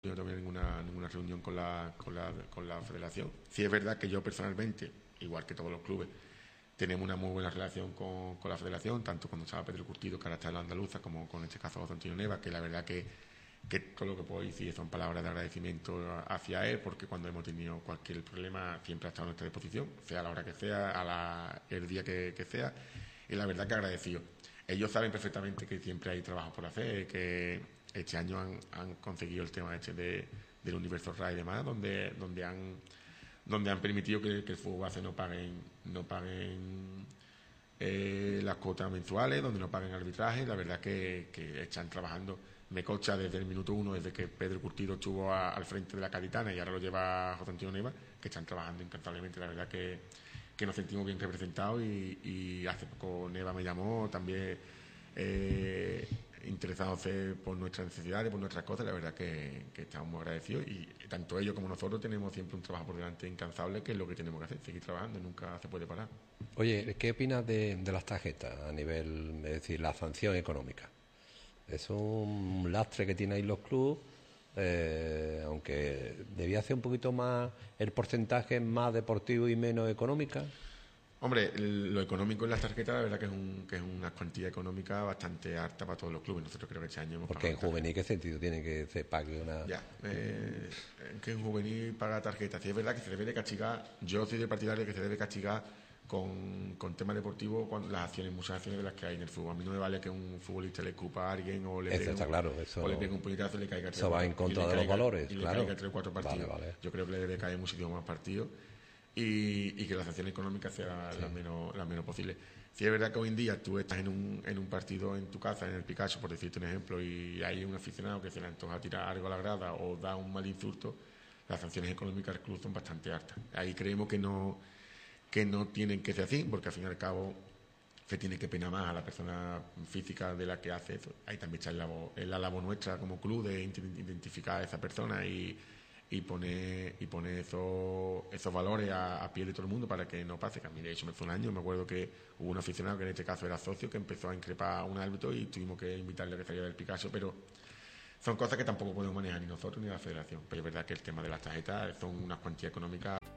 no tengo ninguna reunión con la federación. Sí es verdad que yo personalmente, igual que todos los clubes, tenemos una muy buena relación con la federación, tanto cuando estaba Pedro Curtido, que ahora está en la Andaluza, como con este caso José Antonio Neva, que la verdad que todo lo que puedo decir son palabras de agradecimiento hacia él, porque cuando hemos tenido cualquier problema siempre ha estado a nuestra disposición, sea a la hora que sea, el día que sea, y la verdad que agradecido. Ellos saben perfectamente que siempre hay trabajo por hacer, que este año han conseguido el tema del Universo RAI y demás, donde han permitido que el fútbol base no paguen las cuotas mensuales, donde no paguen arbitraje. La verdad que están trabajando. Me consta desde el minuto 1, desde que Pedro Curtido estuvo al frente de la Caditana y ahora lo lleva José Antonio Neva, que están trabajando incansablemente. La verdad que nos sentimos bien representados y hace poco Neva me llamó también interesándose por nuestras necesidades, por nuestras cosas. La verdad que estamos muy agradecidos y tanto ellos como nosotros tenemos siempre un trabajo por delante incansable, que es lo que tenemos que hacer, seguir trabajando, nunca se puede parar. Oye, ¿qué opinas de las tarjetas a nivel, es decir, la sanción económica? Es un lastre que tienen ahí los clubes, aunque debía ser un poquito más el porcentaje más deportivo y menos económica. Hombre, lo económico en las tarjetas, la verdad que es una cuantía económica bastante alta para todos los clubes. Nosotros creo que este año hemos Porque en pagado juvenil, ¿qué sentido tiene que se pague una...? Ya, que en juvenil paga tarjeta. Sí, es verdad que se debe de castigar. Yo soy de partidario de que se debe castigar con temas deportivos muchas acciones de las que hay en el fútbol. A mí no me vale que un futbolista le escupa a alguien o le pegue un puñetazo y le caiga eso va en contra de los valores, y claro. le caiga 3 o 4 partidos. Vale. Yo creo que le debe caer muchísimo más partidos y que la sanción económica sea la menos posible. Si es verdad que hoy en día tú estás en un partido en tu casa, en el Picasso, por decirte un ejemplo, y hay un aficionado que se le antoja tirar algo a la grada o da un mal insulto, las sanciones económicas del club son bastante altas. Ahí creemos que no tienen que ser así, porque al fin y al cabo se tiene que penar más a la persona física de la que hace eso. Ahí también está la labor nuestra como club de identificar a esa persona y poner esos valores a pie de todo el mundo para que no pase. Que a mí de hecho me fue un año, me acuerdo que hubo un aficionado que en este caso era socio, que empezó a increpar a un árbitro y tuvimos que invitarle a que saliera del Picasso, pero son cosas que tampoco podemos manejar ni nosotros ni la federación. Pero es verdad que el tema de las tarjetas son unas cuantías económicas.